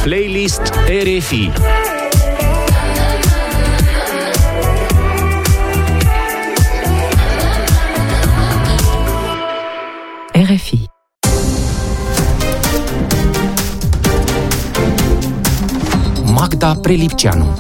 Playlist RFI. RFI. Magda Prelipceanu.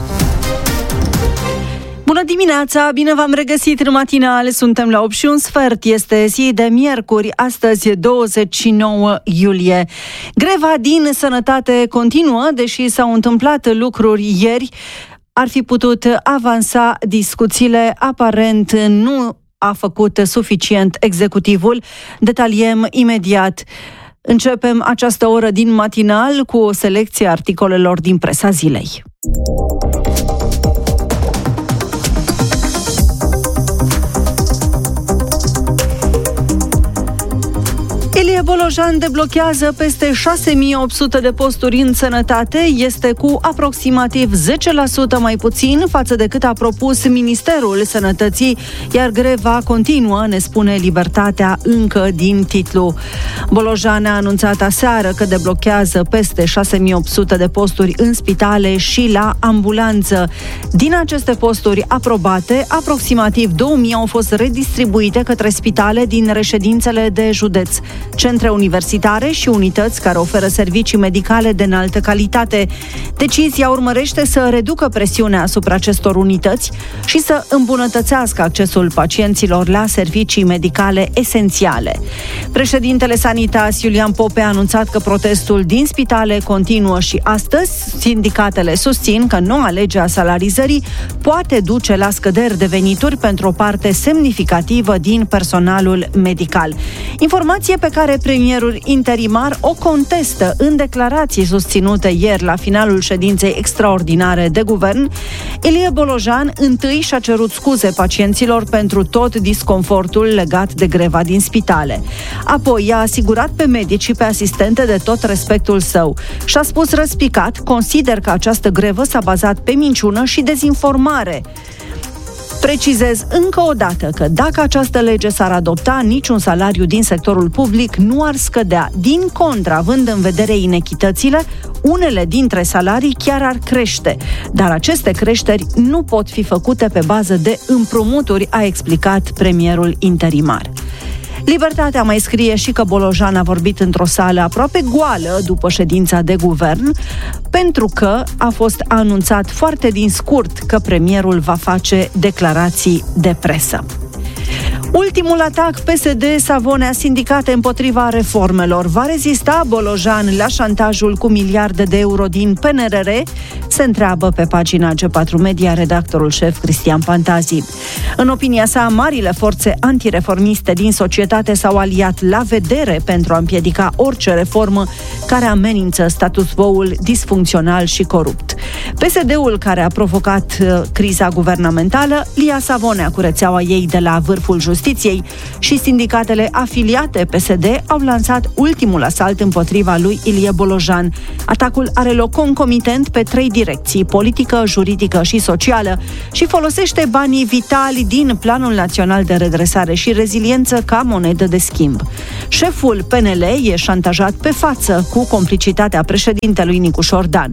Bună dimineața, bine v-am regăsit în matinale, suntem la 8:15, este zi de miercuri, astăzi 29 iulie. Greva din sănătate continuă, deși s-au întâmplat lucruri ieri, ar fi putut avansa discuțiile, aparent nu a făcut suficient executivul. Detaliem imediat. Începem această oră din matinal cu o selecție a articolelor din presa zilei. Ilie Bolojan deblochează peste 6.800 de posturi în sănătate, este cu aproximativ 10% mai puțin față de cât a propus Ministerul Sănătății, iar greva continuă, ne spune Libertatea încă din titlu. Bolojan a anunțat aseară că deblochează peste 6.800 de posturi în spitale și la ambulanță. Din aceste posturi aprobate, aproximativ 2.000 au fost redistribuite către spitale din reședințele de județ, centre universitare și unități care oferă servicii medicale de înaltă calitate. Decizia urmărește să reducă presiunea asupra acestor unități și să îmbunătățească accesul pacienților la servicii medicale esențiale. Președintele Sanitas, Iulian Pope, a anunțat că protestul din spitale continuă și astăzi. Sindicatele susțin că noua lege a salarizării poate duce la scăderi de venituri pentru o parte semnificativă din personalul medical. Informație pe care premierul interimar o contestă în declarații susținute ieri la finalul ședinței extraordinare de guvern. Ilie Bolojan întâi și-a cerut scuze pacienților pentru tot disconfortul legat de greva din spitale. Apoi i-a asigurat pe medici și pe asistente de tot respectul său. Și-a spus răspicat: consider că această grevă s-a bazat pe minciună și dezinformare. Precizez încă o dată că dacă această lege s-ar adopta, niciun salariu din sectorul public nu ar scădea. Din contră, având în vedere inechitățile, unele dintre salarii chiar ar crește. Dar aceste creșteri nu pot fi făcute pe bază de împrumuturi, a explicat premierul interimar. Libertatea mai scrie și că Bolojan a vorbit într-o sală aproape goală după ședința de guvern, pentru că a fost anunțat foarte din scurt că premierul va face declarații de presă. Ultimul atac PSD-Savonea, sindicate împotriva reformelor. Va rezista Bolojan la șantajul cu miliarde de euro din PNRR? Se întreabă pe pagina G4 Media redactorul șef Cristian Pantazi. În opinia sa, marile forțe antireformiste din societate s-au aliat la vedere pentru a împiedica orice reformă care amenință status quo-ul disfuncțional și corupt. PSD-ul, care a provocat criza guvernamentală, lia Savonea cu rețeaua ei de la vârful justiției, și sindicatele afiliate PSD au lansat ultimul asalt împotriva lui Ilie Bolojan. Atacul are loc concomitent pe 3 direcții: politică, juridică și socială, și folosește banii vitali din Planul Național de Redresare și Reziliență ca monedă de schimb. Șeful PNL e șantajat pe față cu complicitatea președintelui Nicușor Dan.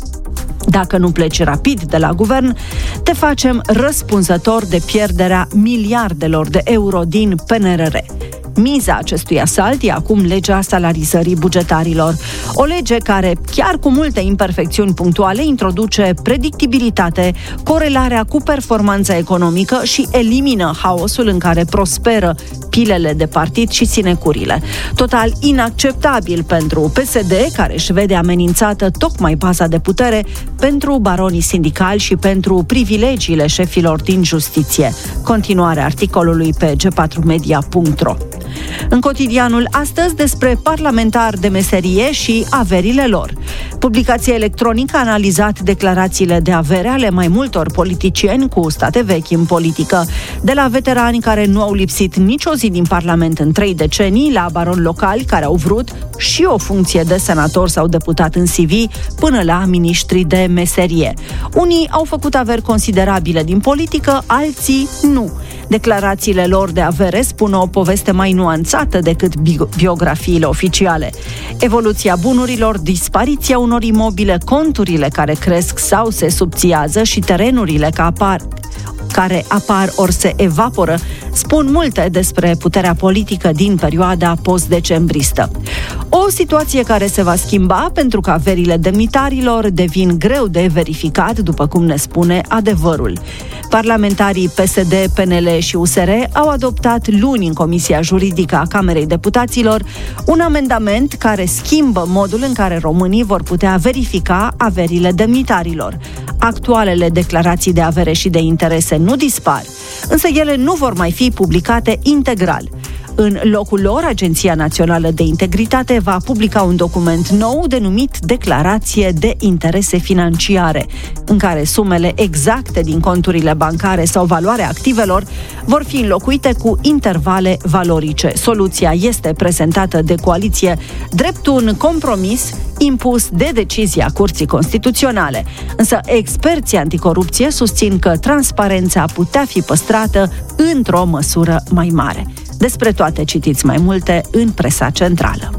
Dacă nu pleci rapid de la guvern, te facem răspunzător de pierderea miliardelor de euro din PNRR. Miza acestui asalt e acum legea salarizării bugetarilor. O lege care, chiar cu multe imperfecțiuni punctuale, introduce predictibilitate, corelarea cu performanța economică și elimină haosul în care prosperă pilele de partid și sinecurile. Total inacceptabil pentru PSD, care își vede amenințată tocmai baza de putere, pentru baronii sindicali și pentru privilegiile șefilor din justiție. Continuare articolului pe g4media.ro. În cotidianul astăzi, despre parlamentari de meserie și averile lor. Publicația electronică a analizat declarațiile de avere ale mai multor politicieni cu state vechi în politică, de la veterani care nu au lipsit nicio zi din Parlament în 3 decenii, la baroni locali care au vrut și o funcție de senator sau deputat în CV, până la miniștri de meserie. Unii au făcut averi considerabile din politică, alții nu. Declarațiile lor de avere spun o poveste mai nuanțată decât biografiile oficiale. Evoluția bunurilor, dispariția unor imobile, conturile care cresc sau se subțiază și terenurile care apar ori se evaporă, spun multe despre puterea politică din perioada post-decembristă. O situație care se va schimba pentru că averile demnitarilor devin greu de verificat, după cum ne spune adevărul. Parlamentarii PSD, PNL și USR au adoptat luni în Comisia Juridică a Camerei Deputaților un amendament care schimbă modul în care românii vor putea verifica averile demnitarilor. Actualele declarații de avere și de interese nu dispar, însă ele nu vor mai fi publicate integral. În locul lor, Agenția Națională de Integritate va publica un document nou denumit Declarație de Interese Financiare, în care sumele exacte din conturile bancare sau valoarea activelor vor fi înlocuite cu intervale valorice. Soluția este prezentată de coaliție drept un compromis impus de decizia Curții Constituționale. Însă experții anticorupție susțin că transparența putea fi păstrată într-o măsură mai mare. Despre toate citiți mai multe în presa centrală.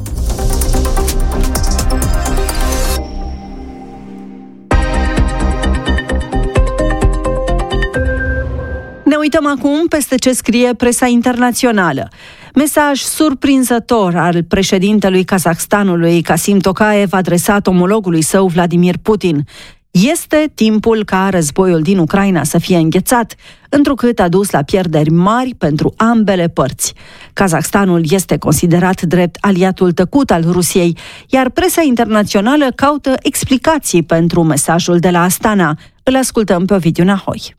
Ne uităm acum peste ce scrie presa internațională. Mesaj surprinzător al președintelui Kazahstanului Kasim Tokayev adresat omologului său Vladimir Putin. Este timpul ca războiul din Ucraina să fie înghețat, întrucât a dus la pierderi mari pentru ambele părți. Kazahstanul este considerat drept aliatul tăcut al Rusiei, iar presa internațională caută explicații pentru mesajul de la Astana. Îl ascultăm pe Ovidiu Nahoi.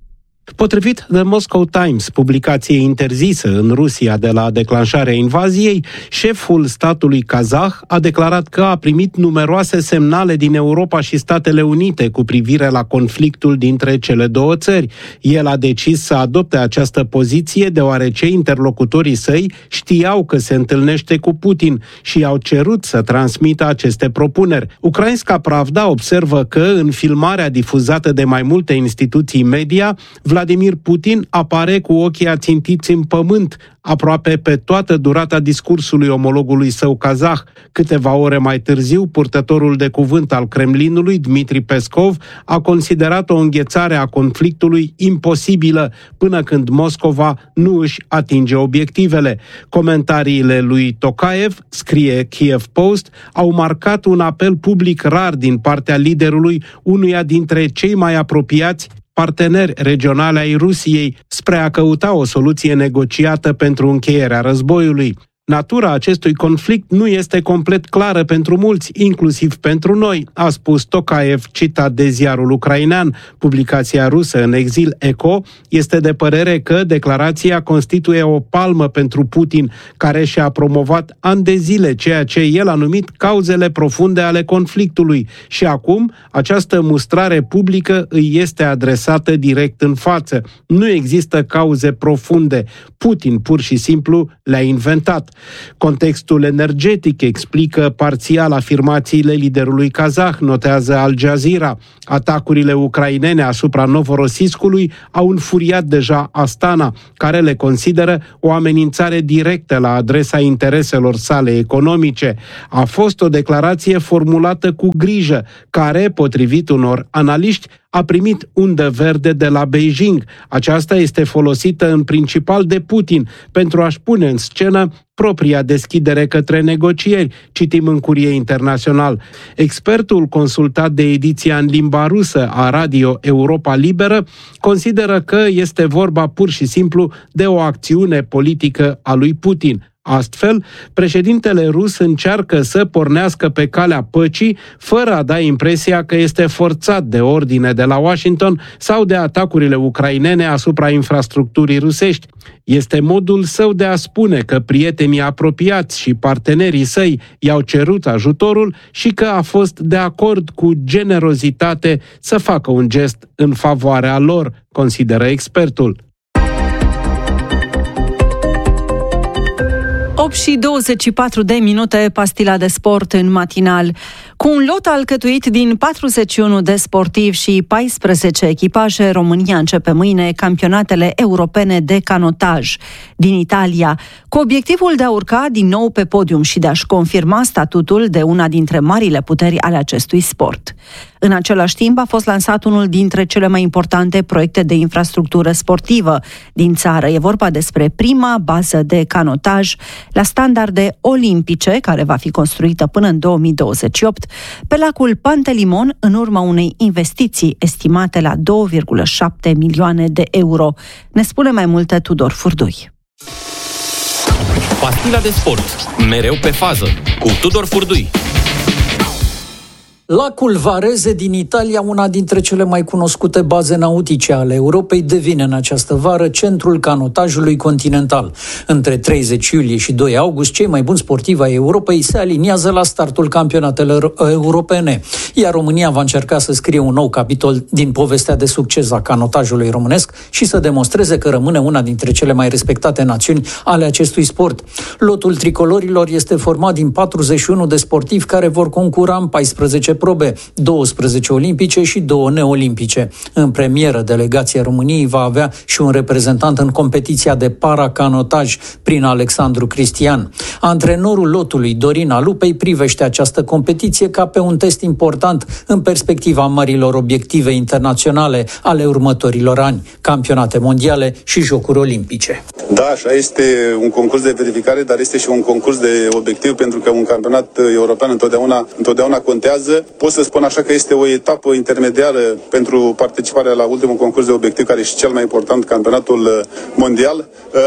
Potrivit The Moscow Times, publicație interzisă în Rusia de la declanșarea invaziei, șeful statului kazah a declarat că a primit numeroase semnale din Europa și Statele Unite cu privire la conflictul dintre cele două țări. El a decis să adopte această poziție deoarece interlocutorii săi știau că se întâlnește cu Putin și i-au cerut să transmită aceste propuneri. Ukrainska Pravda observă că în filmarea difuzată de mai multe instituții media, Vladimir Putin apare cu ochii ațintiți în pământ, aproape pe toată durata discursului omologului său kazah. Câteva ore mai târziu, purtătorul de cuvânt al Kremlinului, Dmitri Peskov, a considerat o înghețare a conflictului imposibilă până când Moscova nu își atinge obiectivele. Comentariile lui Tokayev, scrie Kiev Post, au marcat un apel public rar din partea liderului unuia dintre cei mai apropiați parteneri regionali ai Rusiei spre a căuta o soluție negociată pentru încheierea războiului. Natura acestui conflict nu este complet clară pentru mulți, inclusiv pentru noi, a spus Tokayev, citat de ziarul ucrainean. Publicația rusă în exil Echo este de părere că declarația constituie o palmă pentru Putin, care și-a promovat ani de zile ceea ce el a numit cauzele profunde ale conflictului și acum această mustrare publică îi este adresată direct în față. Nu există cauze profunde. Putin pur și simplu le-a inventat. Contextul energetic explică parțial afirmațiile liderului kazah, notează Al Jazeera. Atacurile ucrainene asupra Novorossiyskului au înfuriat deja Astana, care le consideră o amenințare directă la adresa intereselor sale economice. A fost o declarație formulată cu grijă, care, potrivit unor analiști, a primit undă verde de la Beijing. Aceasta este folosită în principal de Putin pentru a-și pune în scenă propria deschidere către negocieri, citim în Curie Internațional. Expertul consultat de ediția în limba rusă a Radio Europa Liberă consideră că este vorba pur și simplu de o acțiune politică a lui Putin. Astfel, președintele rus încearcă să pornească pe calea păcii fără a da impresia că este forțat de ordine de la Washington sau de atacurile ucrainene asupra infrastructurii rusești. Este modul său de a spune că prietenii apropiați și partenerii săi i-au cerut ajutorul și că a fost de acord cu generozitate să facă un gest în favoarea lor, consideră expertul. 8:24 pastila de sport în matinal. Cu un lot alcătuit din 41 de sportivi și 14 echipaje, România începe mâine campionatele europene de canotaj din Italia, cu obiectivul de a urca din nou pe podium și de a-și confirma statutul de una dintre marile puteri ale acestui sport. În același timp a fost lansat unul dintre cele mai importante proiecte de infrastructură sportivă din țară. E vorba despre prima bază de canotaj la standarde olimpice, care va fi construită până în 2028, pe lacul Pantelimon, în urma unei investiții estimate la 2,7 milioane de euro. Ne spune mai multe Tudor Furdui. Pastila de sport, mereu pe fază, cu Tudor Furdui. Lacul Varese din Italia, una dintre cele mai cunoscute baze nautice ale Europei, devine în această vară centrul canotajului continental. Între 30 iulie și 2 august, cei mai buni sportivi ai Europei se aliniază la startul campionatelor europene, iar România va încerca să scrie un nou capitol din povestea de succes a canotajului românesc și să demonstreze că rămâne una dintre cele mai respectate națiuni ale acestui sport. Lotul tricolorilor este format din 41 de sportivi care vor concura în 14 probe, 12 olimpice și 2 neolimpice. În premieră, delegația României va avea și un reprezentant în competiția de paracanotaj prin Alexandru Cristian. Antrenorul lotului, Dorin Alupei, privește această competiție ca pe un test important în perspectiva marilor obiective internaționale ale următorilor ani, campionate mondiale și jocuri olimpice. Da, așa este un concurs de verificare, dar este și un concurs de obiectiv, pentru că un campionat european întotdeauna contează. Pot să spun așa că este o etapă intermediară pentru participarea la ultimul concurs de obiectiv, care e și cel mai important, campionatul mondial.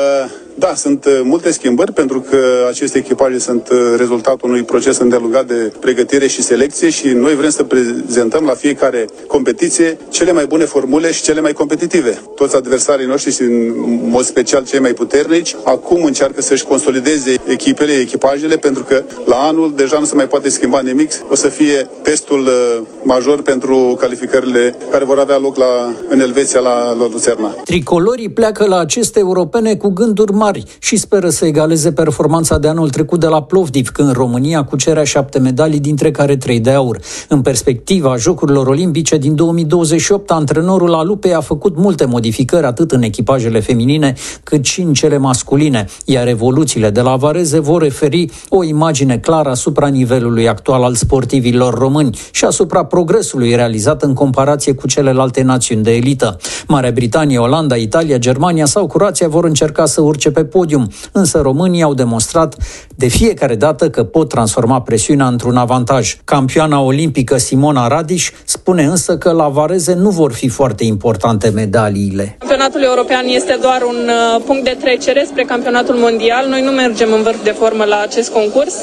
Da, sunt multe schimbări, pentru că aceste echipaje sunt rezultatul unui proces îndelungat de pregătire și selecție și noi vrem să prezentăm la fiecare competiție cele mai bune formule și cele mai competitive. Toți adversarii noștri și în mod special cei mai puternici acum încearcă să-și consolideze echipajele, pentru că la anul deja nu se mai poate schimba nimic. O să fie testul major pentru calificările care vor avea loc în Elveția, la Lucerna. Tricolorii pleacă la aceste europene cu gânduri mari și speră să egaleze performanța de anul trecut de la Plovdiv, când România cucerea 7 medalii, dintre care 3 de aur. În perspectiva Jocurilor Olimpice din 2028, antrenorul Alupei a făcut multe modificări atât în echipajele feminine cât și în cele masculine, iar evoluțiile de la Varese vor referi o imagine clară asupra nivelului actual al sportivilor români și asupra progresului realizat în comparație cu celelalte națiuni de elită. Marea Britanie, Olanda, Italia, Germania sau Croația vor încerca să urce pe podium, însă românii au demonstrat de fiecare dată că pot transforma presiunea într-un avantaj. Campioana olimpică Simona Radiș spune însă că la Varese nu vor fi foarte importante medaliile. Campionatul european este doar un punct de trecere spre campionatul mondial. Noi nu mergem în vârf de formă la acest concurs.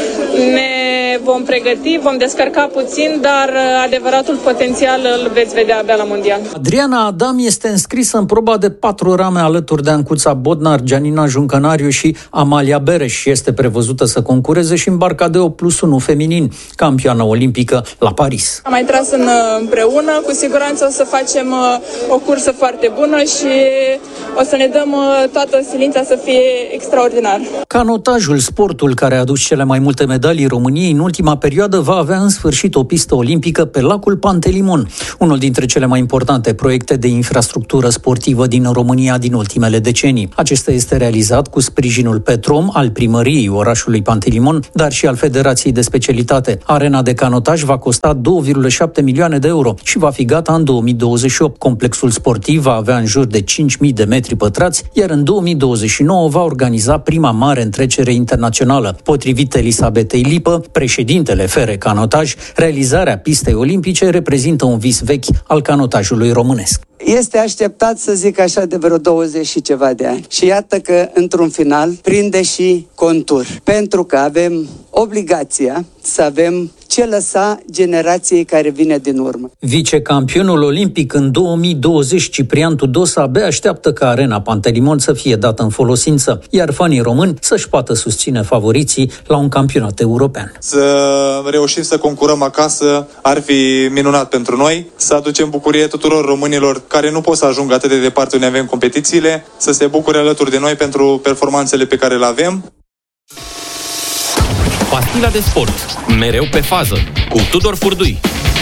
Ne vom pregăti, vom descărca puțin, dar adevăratul potențial îl veți vedea abia la mondial. Adriana Adam este înscrisă în proba de 4 rame alături de Ancuța Bodnar, Gianina Juncănariu și Amalia Bereș și este prevăzută să concureze și în barca de 8+1 feminin, campioană olimpică la Paris. Am mai tras împreună, cu siguranță o să facem o cursă foarte bună și o să ne dăm toată silința să fie extraordinar. Canotajul, sportul care a adus cele mai multe medalii României în ultima perioadă, va avea în sfârșit o pistă olimpică pe lacul Pantelimon, unul dintre cele mai importante proiecte de infrastructură sportivă din România din ultimele decenii. Acesta este realizat cu sprijinul Petrom, al primăriei orașului Pantelimon, dar și al Federației de Specialitate. Arena de canotaj va costa 2,7 milioane de euro și va fi gata în 2028. Complexul sportiv va avea în jur de 5.000 de metri pătrați, iar în 2029 va organiza prima mare întrecere internațională. Potrivit Elisabetei Lipă, președintele FR Canotaj, realizarea pistei olimpice reprezintă un vis vechi al canotajului românesc. Este așteptat, să zic așa, de vreo 20 și ceva de ani. Și iată că, într-un final, prinde și contur. Pentru că avem obligația să avem ce lăsa generației care vine din urmă. Vicecampionul olimpic în 2020, Ciprian Tudosa, abia așteaptă ca arena Pantelimon să fie dată în folosință, iar fanii români să-și poată susține favoriții la un campionat european. Să reușim să concurăm acasă ar fi minunat pentru noi, să aducem bucurie tuturor românilor care nu pot să ajungă atât de departe unde avem competițiile, să se bucure alături de noi pentru performanțele pe care le avem. Știla de sport. Mereu pe fază. Cu Tudor Furdui.